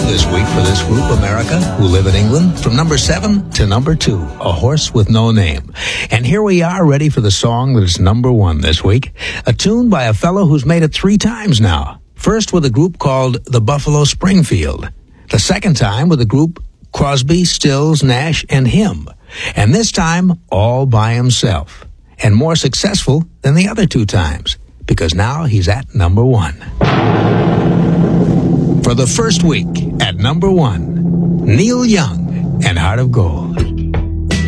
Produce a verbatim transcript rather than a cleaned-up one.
this week for this group, America, who live in England, from number seven to number two, A Horse with No Name. And here we are, ready for the song that is number one this week, a tune by a fellow who's made it three times now. First with a group called the Buffalo Springfield. The second time with a group Crosby, Stills, Nash, and him. And this time, all by himself. And more successful than the other two times, because now he's at number one. For the first week at number one, Neil Young and Heart of Gold.